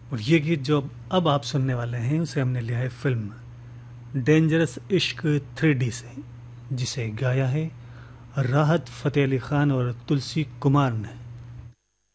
और ये गीत जो अब आप सुनने वाले हैं उसे हमने लिया है फिल्म डेंजरस इश्क 3D से, जिसे गाया है राहत फ़तेह अली खान और तुलसी कुमार ने।